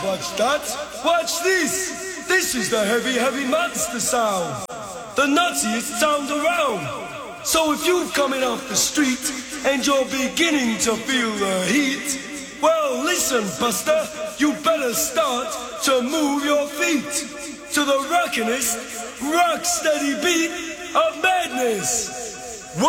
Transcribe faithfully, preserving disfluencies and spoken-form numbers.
watch that. Watch this. This is the heavy, heavy monster sound. The nuttiest sound around. So if you're coming off the street and you're beginning to feel the heat, well, listen, Buster, you better start to move your feet to the rockinest, rock steady beat of madness.